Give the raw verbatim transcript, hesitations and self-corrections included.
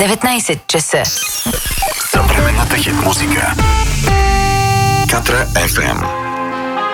деветнайсет часа. Съвременната хит музика. Катра еф ем.